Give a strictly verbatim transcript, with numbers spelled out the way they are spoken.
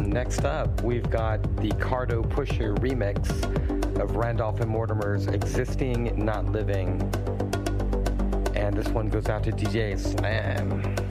next up, we've got the Cardo Pusher remix of Randolph and Mortimer's Existing, Not Living. And this one goes out to D J Slam.